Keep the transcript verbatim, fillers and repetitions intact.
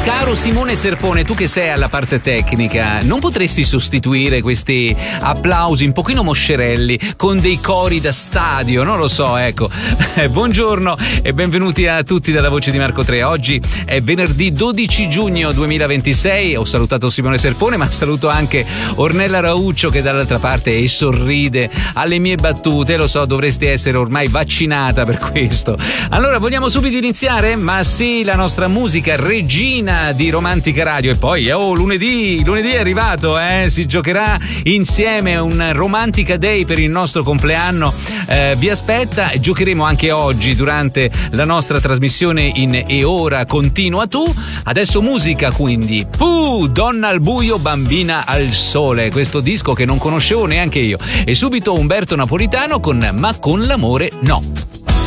Caro Simone Serpone, tu che sei alla parte tecnica, non potresti sostituire questi applausi un pochino moscerelli con dei cori da stadio? Non lo so, ecco. Buongiorno e benvenuti a tutti dalla voce di Marco Tre. Oggi è venerdì dodici giugno duemilaventisei. Ho salutato Simone Serpone, ma saluto anche Ornella Rauccio che dall'altra parte e sorride alle mie battute. Lo so, dovresti essere ormai vaccinata per questo. Allora, vogliamo subito iniziare? Ma sì, la nostra musica regina di Romantica Radio. E poi, oh, lunedì, lunedì è arrivato, eh? Si giocherà insieme un Romantica Day per il nostro compleanno. Eh, vi aspetta, giocheremo anche oggi durante la nostra trasmissione in E ora continua tu. Adesso musica, quindi. Puh, donna al buio, bambina al sole. Questo disco che non conoscevo neanche io. E subito Umberto Napolitano con Ma con l'amore no.